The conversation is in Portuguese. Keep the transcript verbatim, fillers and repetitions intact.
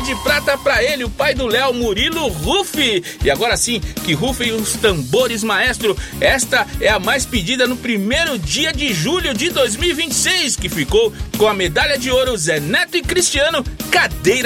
de prata pra ele, o pai do Léo, Murilo Rufi. E agora sim, que rufem os tambores, maestro. Esta é a mais pedida no primeiro dia de julho de dois mil e vinte e seis, que ficou com a medalha de ouro Zé Neto e Cristiano, Cadeira